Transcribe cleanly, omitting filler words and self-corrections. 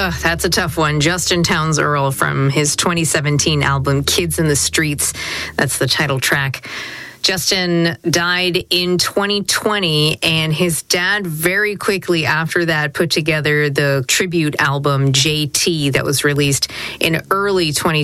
That's a tough one. Justin Townes Earle from his 2017 album Kids in the Streets. That's the title track. Justin died in 2020, and his dad very quickly after that put together the tribute album JT that was released in early 2020.